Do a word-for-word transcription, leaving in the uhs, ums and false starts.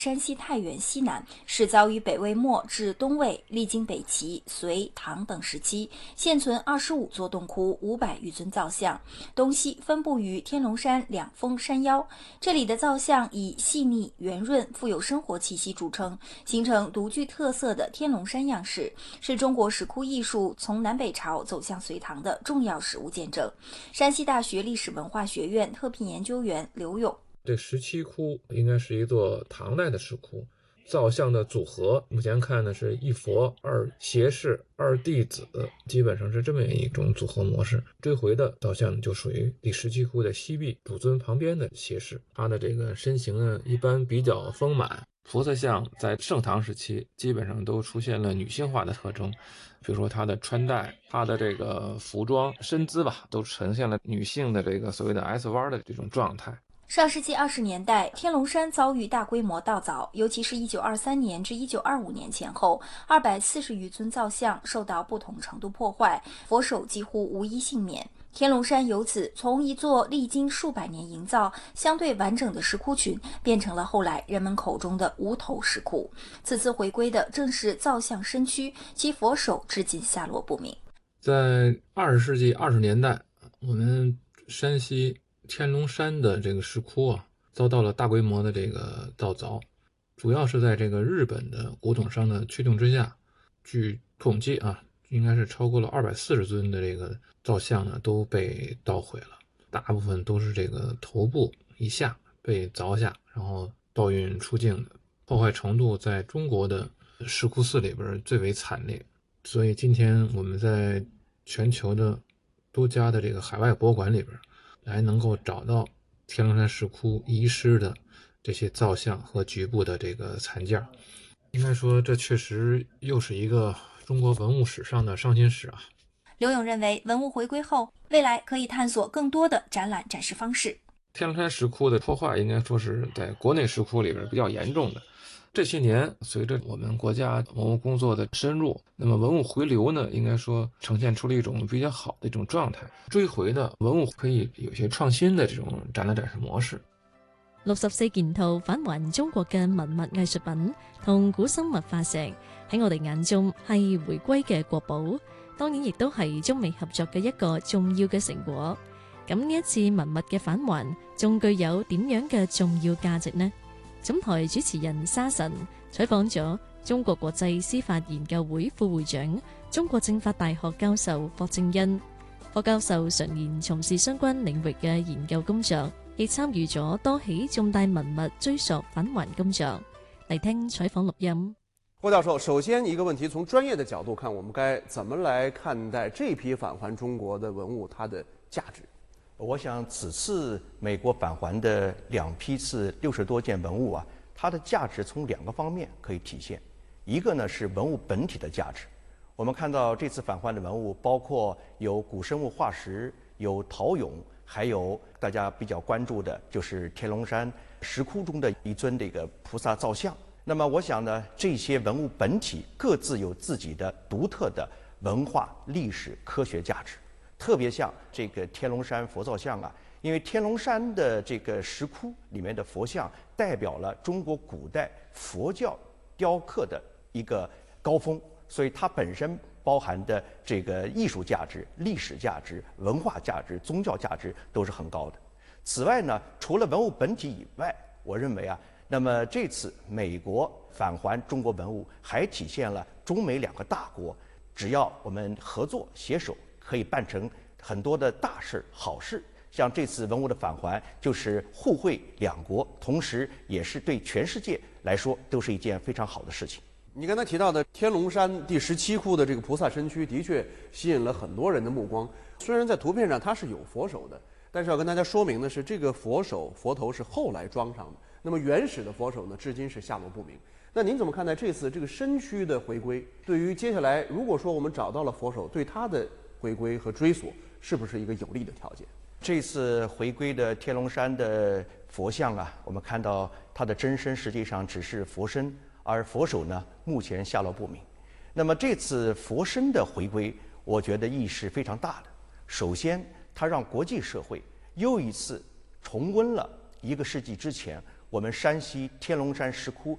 山西太原西南，始早于北魏末至东魏，历经北齐、隋、唐等时期，现存二十五座洞窟，五百余尊造像，东西分布于天龙山两峰山腰。这里的造像以细腻、圆润、富有生活气息著称，形成独具特色的天龙山样式，是中国石窟艺术从南北朝走向隋唐的重要实物见证。山西大学历史文化学院特聘研究员刘勇。 这十七窟应该是一座唐代的石窟，造像的组合目前看呢是一佛二胁侍二弟子，基本上是这么一种组合模式。追回的造像就属于第十七窟的西壁主尊旁边的胁侍，他的这个身形呢一般比较丰满。菩萨像在盛唐时期基本上都出现了女性化的特征，比如说她的穿戴、她的这个服装、身姿吧，都呈现了女性的这个所谓的 S 弯的这种状态。 上世纪二十年代，天龙山遭遇大规模盗凿，尤其是一九二三年至一九二五年前后，二百四十余尊造像受到不同程度破坏，佛手几乎无一幸免。天龙山由此从一座历经数百年营造、相对完整的石窟群，变成了后来人们口中的无头石窟。此次回归的正是造像身躯，其佛手至今下落不明。 在二十世纪二十年代，我们山西天龙山的这个石窟啊，遭到了大规模的这个盗凿，主要是在这个日本的古董商的驱动之下，据统计啊，应该是超过了二百四十尊的这个造像呢都被盗毁了，大部分都是这个头部以下被凿下，然后盗运出境的，破坏程度在中国的石窟寺里边最为惨烈。所以今天我们在全球的多家的这个海外博物馆里边，还能够找到天龙山石窟遗失的这些造像和局部的这个残件。应该说这确实又是一个中国文物史上的伤心事啊。 刘勇认为，文物回归后，未来可以探索更多的展览展示方式。 天龙山石窟的破坏应该说是在国内石窟里边比较严重的。这些年随着我们国家文物工作的深入，那么文物回流呢，应该说呈现出了一种比较好的一种狀態。追回的文物可以有些創新的這種展覽展示模式。 六十四件套返還中國嘅文物藝術品同古生物化石，喺我哋眼中係回歸嘅國寶，當然亦都係中美合作嘅一個重要嘅成果。咁呢一次文物嘅返還，仲具有點樣嘅重要價值呢？總台主持人沙神採訪咗中國國際司法研究會副會長、中國政法大學教授霍正恩。霍教授常年從事相關領域嘅研究工作，亦參與咗多起重大文物追溯返還工作。嚟聽採訪錄音。 霍教授，首先一個問題，從專業的角度看，我們該怎麼來看待這批返還中國的文物它的價值？ 我想此次美國返還的兩批次六十多件文物啊，它的價值從兩個方面可以體現。一個呢是文物本體的價值，我們看到這次返還的文物包括有古生物化石，有陶俑，還有大家比較關注的就是天龍山石窟中的一尊這個菩薩造像。那麼我想呢，這些文物本體各自有自己的獨特的文化、歷史、科學價值。特別像這個天龍山佛造像啊，因為天龍山的這個石窟裡面的佛像代表了中國古代佛教雕刻的一個高峰，所以它本身包含的這個藝術價值、歷史價值、文化價值、宗教價值都是很高的。此外呢，除了文物本體以外，我認為啊，那麼這次美國返還中國文物還體現了中美兩個大國，只要我們合作攜手，可以辦成很多的大事好事。像這次文物的返還就是互惠兩國，同時也是對全世界來說都是一件非常好的事情。 你剛才提到的天龍山第十七窟的這個菩薩身軀的確吸引了很多人的目光，雖然在圖片上它是有佛手的，但是要跟大家說明的是，這個佛手佛頭是後來裝上的，那麼原始的佛手呢至今是下落不明。那您怎麼看待這次這個身軀的回歸，對於接下來如果說我們找到了佛手，對它的回歸和追索是不是一個有利的條件？ 這次回歸的天龍山的佛像啊，我們看到它的真身實際上只是佛身，而佛手呢目前下落不明。那麼這次佛身的回歸，我覺得意義是非常大的。首先，它讓國際社會又一次重溫了一個世紀之前我们山西天龙山石窟